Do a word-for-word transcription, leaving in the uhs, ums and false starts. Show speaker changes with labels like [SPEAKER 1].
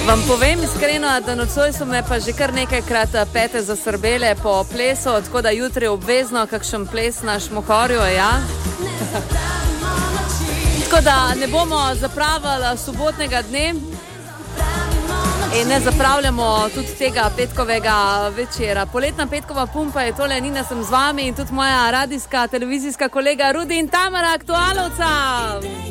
[SPEAKER 1] Vam povem iskreno, da nocoj so me pa že kar nekajkrat pete zasrbele po plesu, tako da jutri obvezno kakšen ples na Šmohorju, ja. Tako da ne bomo zapravili sobotnega dne in ne zapravljamo tudi tega petkovega večera. Poletna petkova pumpa je tole, Nina sem z vami in tudi moja radijska, televizijska kolega Rudi in Tamara, aktualovca.